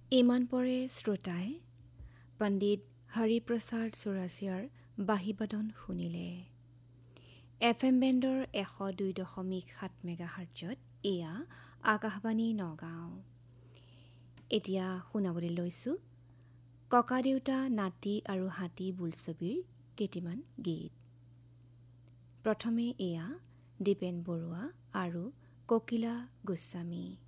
ইমান পৰে শ্ৰোতাই পণ্ডিত হৰিপ্ৰসাদ চৌৰাচিয়াৰ বাঁহীবাদন শুনিলে। FM বেণ্ডৰ 102.7 মেগাহাৰ্টজত এয়া আকাশবাণী নগাঁও। এতিয়া শুনাবলৈ লৈছোঁ ককাদেউতা নাতি আৰু হাতী বোলছবিৰ কেইটিমান গীত। প্ৰথমে এয়া দীপেন বৰুৱা আৰু ককিলা গোস্বামী।